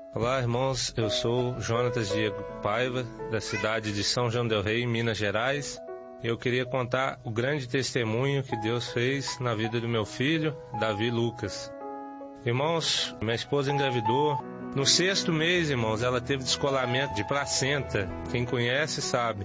Olá, irmãos, eu sou Jonatas Diego Paiva, da cidade de São João del Rei, Minas Gerais. Eu queria contar o grande testemunho que Deus fez na vida do meu filho, Davi Lucas. Irmãos, minha esposa engravidou. No 6º mês, irmãos, ela teve descolamento de placenta. Quem conhece sabe.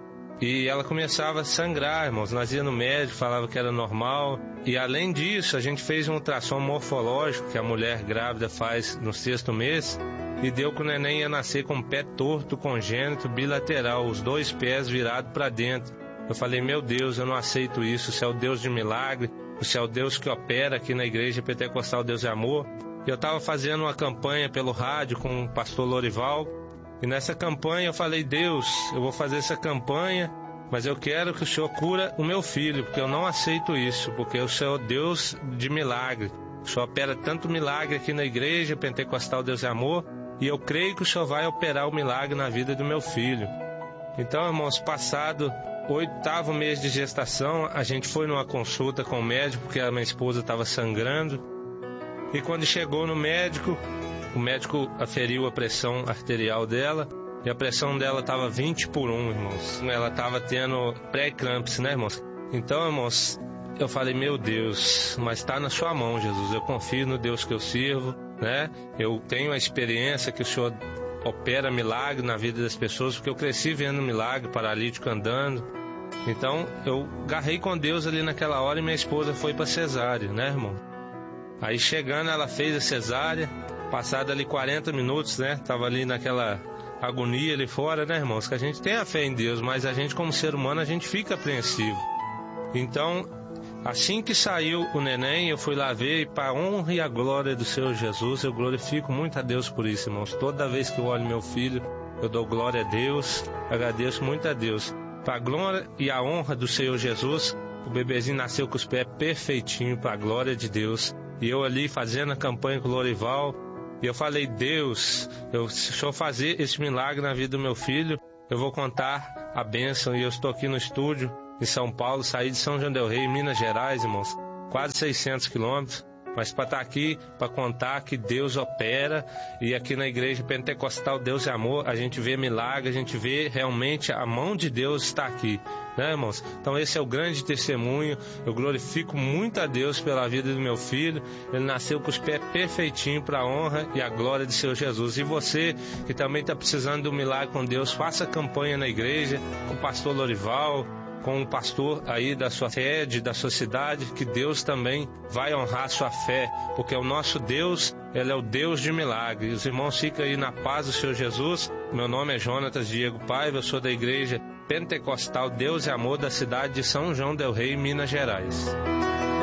E ela começava a sangrar, irmãos. Nós ia no médico, falava que era normal. E além disso, a gente fez um ultrassom morfológico que a mulher grávida faz no 6º mês. E deu que o neném ia nascer com o pé torto, congênito, bilateral, os 2 pés virados para dentro. Eu falei, meu Deus, eu não aceito isso. Você é o Deus de milagre, você é o Deus que opera aqui na Igreja Pentecostal Deus de Amor. E eu estava fazendo uma campanha pelo rádio com o pastor Lorival. E nessa campanha eu falei, Deus, eu vou fazer essa campanha, mas eu quero que o Senhor cura o meu filho, porque eu não aceito isso, porque o Senhor é Deus de milagre. O Senhor opera tanto milagre aqui na Igreja Pentecostal Deus de Amor, e eu creio que o Senhor vai operar o milagre na vida do meu filho. Então, irmãos, passado o 8º mês de gestação, a gente foi numa consulta com o médico, porque a minha esposa estava sangrando. E quando chegou no médico, o médico aferiu a pressão arterial dela, e a pressão dela estava 20/1, irmãos. Ela estava tendo pré-eclâmpsia, né, irmãos? Então, irmãos, eu falei, meu Deus, mas está na sua mão, Jesus. Eu confio no Deus que eu sirvo, né? Eu tenho a experiência que o Senhor opera milagre na vida das pessoas, porque eu cresci vendo milagre, paralítico andando. Então, eu agarrei com Deus ali naquela hora e minha esposa foi para cesárea, né, irmão? Aí chegando, ela fez a cesárea, passado ali 40 minutos, né? Tava ali naquela agonia ali fora, né, irmãos? Que a gente tem a fé em Deus, mas a gente como ser humano, a gente fica apreensivo. Então, assim que saiu o neném, eu fui lá ver, e para a honra e a glória do Senhor Jesus, eu glorifico muito a Deus por isso, irmãos. Toda vez que eu olho meu filho, eu dou glória a Deus, agradeço muito a Deus. Para a glória e a honra do Senhor Jesus, o bebezinho nasceu com os pés perfeitinho, para a glória de Deus. E eu ali fazendo a campanha com o Lorival, e eu falei, Deus, se o Senhor fazer esse milagre na vida do meu filho, eu vou contar a bênção. E eu estou aqui no estúdio, em São Paulo, saí de São João del Rei, Minas Gerais, irmãos, quase 600 quilômetros, mas para estar aqui, para contar que Deus opera, e aqui na Igreja Pentecostal Deus é Amor, a gente vê milagre, a gente vê realmente a mão de Deus está aqui, né, irmãos? Então esse é o grande testemunho. Eu glorifico muito a Deus pela vida do meu filho. Ele nasceu com os pés perfeitinhos para a honra e a glória de Senhor Jesus. E você que também está precisando de um milagre com Deus, faça campanha na igreja com o pastor Lorival, com o pastor aí da sua sede, da sua cidade, que Deus também vai honrar a sua fé, porque o nosso Deus, Ele é o Deus de milagre. Os irmãos ficam aí na paz do Senhor Jesus. Meu nome é Jonatas Diego Paiva, eu sou da Igreja Pentecostal Deus e Amor da cidade de São João del Rei, Minas Gerais.